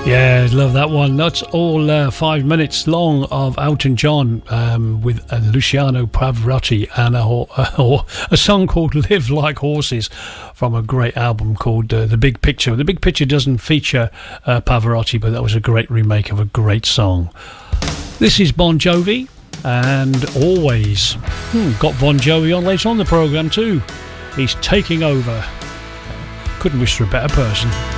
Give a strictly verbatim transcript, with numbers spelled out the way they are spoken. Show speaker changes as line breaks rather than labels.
Yeah, love that one. That's all uh, five minutes long of Elton John um, with uh, Luciano Pavarotti and a, a, a song called Live Like Horses from a great album called uh, The Big Picture. The Big Picture doesn't feature uh, Pavarotti, but that was a great remake of a great song. This is Bon Jovi and Always. Hmm, got Bon Jovi on later on the programme too. He's taking over. Couldn't wish for a better person.